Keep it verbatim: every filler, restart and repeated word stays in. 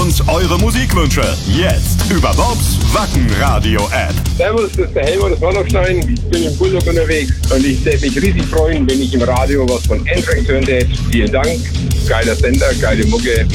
uns eure Musikwünsche. Jetzt über Bobs Wacken-Radio-App. Servus, das ist der Helmut aus Wollerstein. Ich bin im Bulldog unterwegs und ich werde mich riesig freuen, wenn ich im Radio was von Anthrax hören werde. Vielen Dank. Geiler Sender, geile Mucke.